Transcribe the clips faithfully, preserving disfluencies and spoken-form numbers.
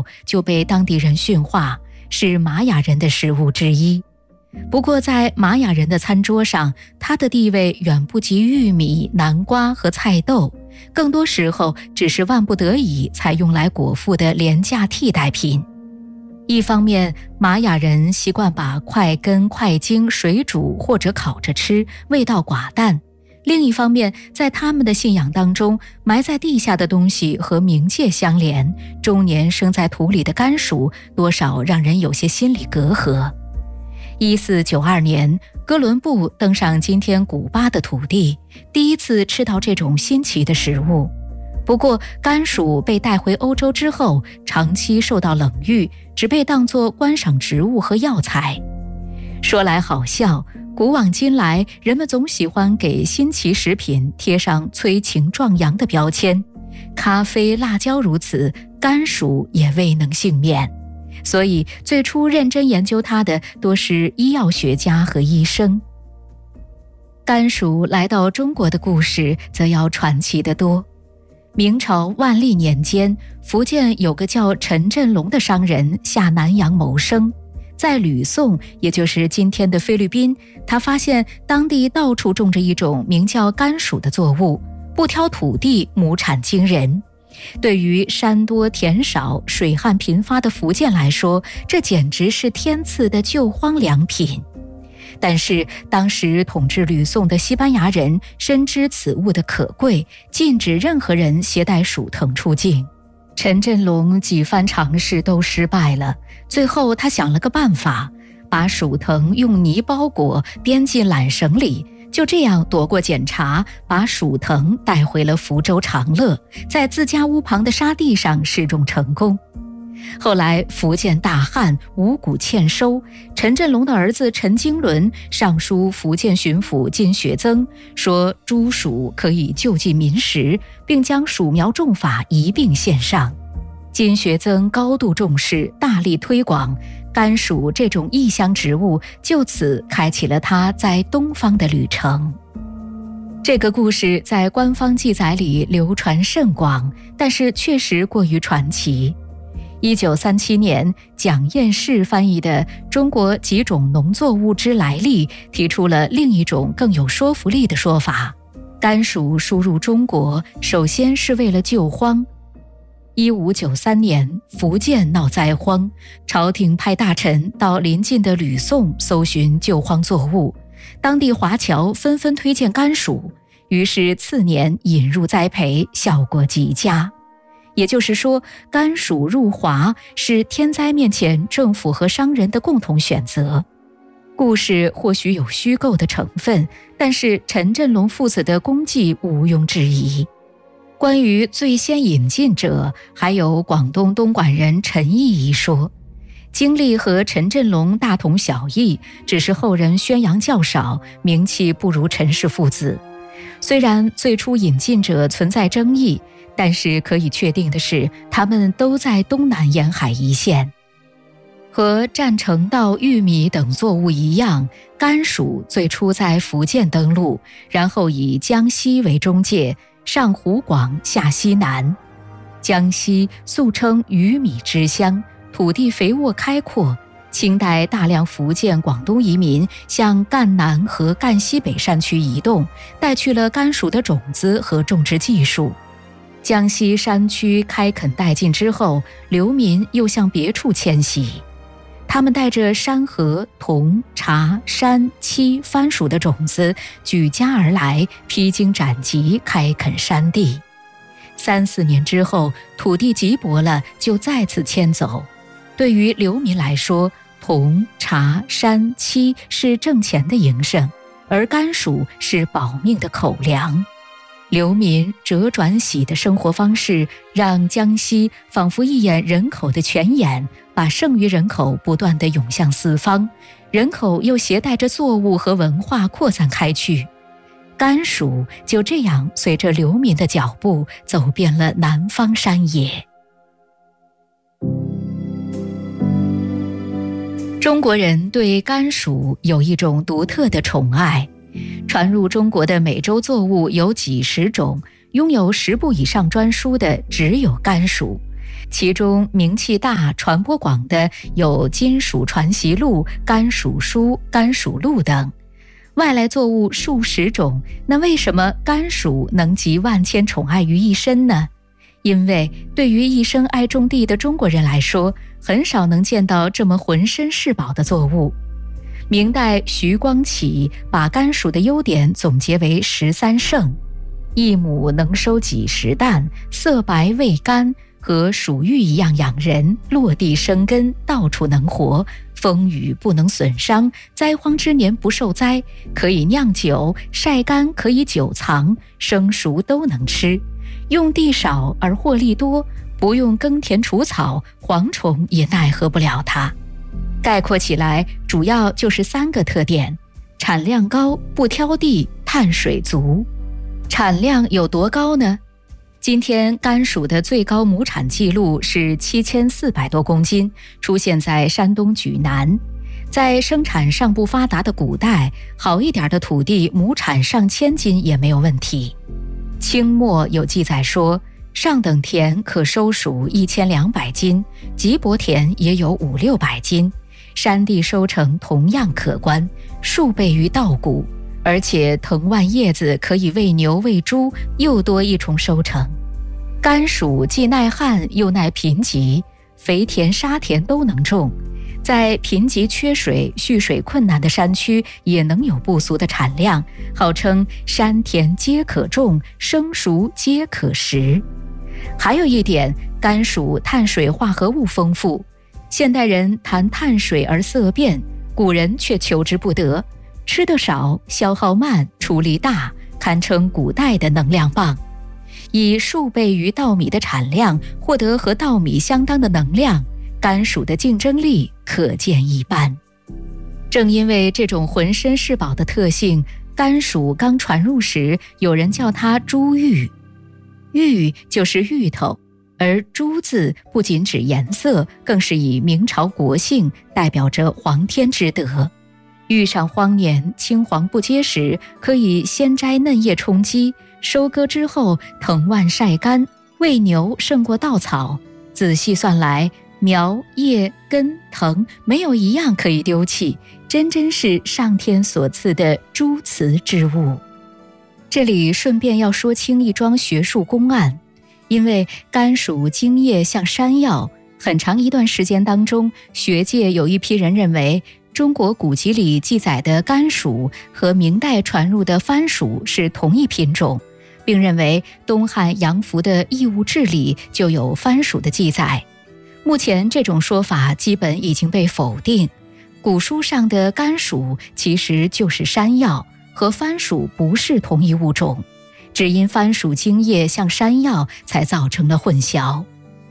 就被当地人驯化，是玛雅人的食物之一。不过在玛雅人的餐桌上，它的地位远不及玉米、南瓜和菜豆，更多时候只是万不得已才用来果腹的廉价替代品。一方面，玛雅人习惯把块根、块茎水煮或者烤着吃，味道寡淡；另一方面，在他们的信仰当中，埋在地下的东西和冥界相连，终年生在土里的甘薯多少让人有些心理隔阂。一四九二年，哥伦布登上今天古巴的土地，第一次吃到这种新奇的食物。不过甘薯被带回欧洲之后，长期受到冷遇，只被当作观赏植物和药材。说来好笑，古往今来，人们总喜欢给新奇食品贴上催情壮阳的标签，咖啡、辣椒如此，甘薯也未能幸免。所以最初认真研究它的多是医药学家和医生。甘薯来到中国的故事则要传奇得多。明朝万历年间，福建有个叫陈振龙的商人下南洋谋生，在吕宋，也就是今天的菲律宾，他发现当地到处种着一种名叫甘薯的作物，不挑土地，亩产惊人。对于山多田少、水旱频发的福建来说，这简直是天赐的救荒良品。但是当时统治吕宋的西班牙人深知此物的可贵，禁止任何人携带薯藤出境。陈振龙几番尝试都失败了，最后他想了个办法，把薯藤用泥包裹，编进缆绳里，就这样躲过检查，把薯藤带回了福州长乐，在自家屋旁的沙地上试种成功。后来福建大旱，五谷欠收，陈振龙的儿子陈经纶上书福建巡抚金学增，说诸薯可以救济民食，并将薯苗种法一并献上。金学增高度重视，大力推广甘薯这种异乡植物，就此开启了他在东方的旅程。这个故事在官方记载里流传甚广，但是确实过于传奇。一九三七年，蒋彦士翻译的《中国几种农作物之来历》提出了另一种更有说服力的说法：甘薯输入中国，首先是为了救荒。一五九三年，福建闹灾荒，朝廷派大臣到邻近的吕宋搜寻救荒作物，当地华侨纷纷推荐甘薯，于是次年引入栽培，效果极佳。也就是说，甘薯入华是天灾面前政府和商人的共同选择。故事或许有虚构的成分，但是陈振龙父子的功绩毋庸置疑。关于最先引进者，还有广东东莞人陈毅一说，经历和陈振龙大同小异，只是后人宣扬较少，名气不如陈氏父子。虽然最初引进者存在争议，但是可以确定的是，他们都在东南沿海一线。和占城稻、玉米等作物一样，甘薯最初在福建登陆，然后以江西为中介，上湖广下西南。江西素称鱼米之乡，土地肥沃开阔。清代大量福建、广东移民向赣南和赣西北山区移动，带去了甘薯的种子和种植技术。江西山区开垦殆尽之后，流民又向别处迁徙，他们带着山河、桐、茶、山、漆、番薯的种子举家而来，披荆斩棘，开垦山地。三四年之后，土地瘠薄了，就再次迁走。对于流民来说，桐、茶、山、漆是挣钱的营生，而甘薯是保命的口粮。流民折转喜的生活方式，让江西仿佛一眼人口的泉眼，把剩余人口不断地涌向四方，人口又携带着作物和文化扩散开去。甘薯就这样随着流民的脚步，走遍了南方山野。中国人对甘薯有一种独特的宠爱。传入中国的美洲作物有几十种，拥有十部以上专书的只有甘薯。 其中名气大、传播广的有《金属传习录》《甘薯书》《甘薯录》等。外来作物数十种，那为什么甘薯能集万千宠爱于一身呢？因为对于一生爱种地的中国人来说，很少能见到这么浑身是宝的作物。明代徐光启把甘薯的优点总结为十三胜：一亩能收几十担，色白味甘，和薯玉一样养人，落地生根，到处能活，风雨不能损伤，灾荒之年不受灾，可以酿酒，晒干可以久藏，生熟都能吃，用地少而获利多，不用耕田除草，蝗虫也奈何不了它。概括起来，主要就是三个特点：产量高，不挑地，碳水足。产量有多高呢？今天甘薯的最高亩产记录是七千四百多公斤，出现在山东莒南。在生产尚不发达的古代，好一点的土地亩产上千斤也没有问题。清末有记载说，上等田可收薯一千两百斤，瘠薄田也有五六百斤，山地收成同样可观，数倍于稻谷。而且藤蔓叶子可以喂牛喂猪，又多一重收成。甘薯既耐旱又耐贫瘠，肥田沙田都能种，在贫瘠缺水蓄水困难的山区也能有不俗的产量，号称山田皆可种，生熟皆可食。还有一点，甘薯碳水化合物丰富，现代人谈碳水而色变，古人却求之不得。吃得少，消耗慢，出力大，堪称古代的能量棒。以数倍于稻米的产量，获得和稻米相当的能量，甘薯的竞争力可见一斑。正因为这种浑身是宝的特性，甘薯刚传入时，有人叫它珠玉。玉就是芋头，而珠字不仅指颜色，更是以明朝国姓，代表着皇天之德。遇上荒年青黄不接时，可以先摘嫩叶充饥，收割之后藤蔓晒干，喂牛胜过稻草。仔细算来，苗叶根藤没有一样可以丢弃，真真是上天所赐的诸慈之物。这里顺便要说清一桩学术公案，因为甘薯茎叶像山药，很长一段时间当中，学界有一批人认为中国古籍里记载的甘薯和明代传入的番薯是同一品种，并认为东汉杨福的《异物志》里就有番薯的记载。目前这种说法基本已经被否定，古书上的甘薯其实就是山药，和番薯不是同一物种，只因番薯茎叶像山药才造成了混淆。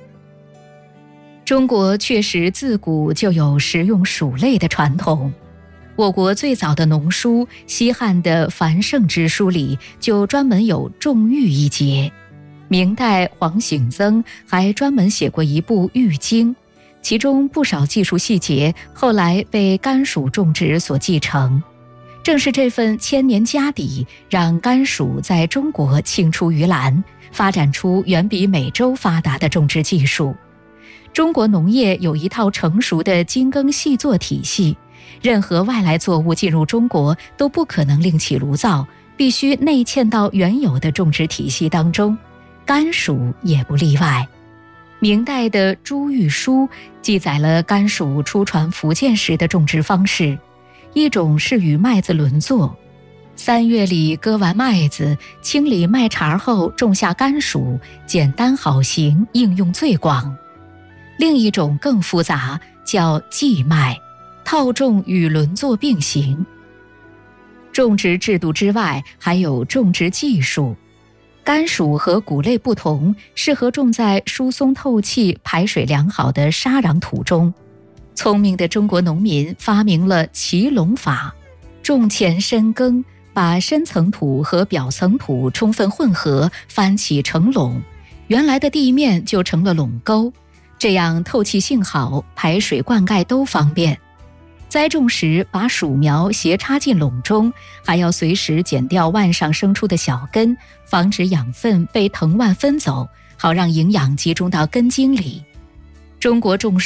中国确实自古就有食用薯类的传统。我国最早的农书，西汉的《繁盛之书》里就专门有种玉一节。明代黄醒曾还专门写过一部《玉经》，其中不少技术细节后来被甘薯种植所继承。正是这份千年家底，让甘薯在中国青出于蓝，发展出远比美洲发达的种植技术。中国农业有一套成熟的精耕细作体系，任何外来作物进入中国都不可能另起炉灶，必须内嵌到原有的种植体系当中，甘薯也不例外。明代的《朱玉书》记载了甘薯初传福建时的种植方式，一种是与麦子轮作，三月里割完麦子，清理麦茬后种下甘薯，简单好行，应用最广。另一种更复杂，叫稷麦，套种与轮作并行。种植制度之外，还有种植技术。甘薯和谷类不同，适合种在疏松透气、排水良好的沙壤土中。聪明的中国农民发明了齐垄法，种前深耕，把深层土和表层土充分混合，翻起成垄，原来的地面就成了垄沟，这样透气性好，排水灌溉都方便。栽种时把薯苗斜插进垄中，还要随时剪掉腕上生出的小根，防止养分被藤蔓分走， 好让营养集中到根茎里。中国种